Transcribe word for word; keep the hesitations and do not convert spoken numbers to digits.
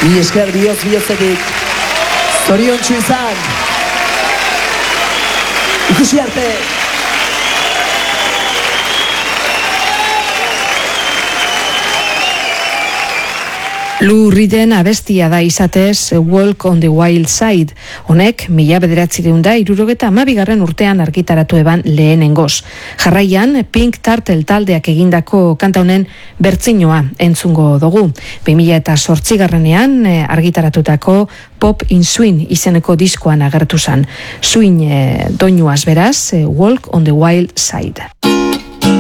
Mi esker bihotz bihotzetik. Zoriontsu izan. Ikusi arte. Lou Reeden abestia da izatez Walk on the Wild Side. Honek, mila bederatzireun da, irurogeta amabigarren urtean argitaratu eban lehenengoz. Jarraian, Pink Turtle taldeak egindako kanta honen bertzinoa entzungo dugu. bi mila eta zortzigarrenean argitaratutako Pop in Swing izeneko diskoan agertu zan. Swing eh, doinuaz beraz, eh, Walk on the Wild Side.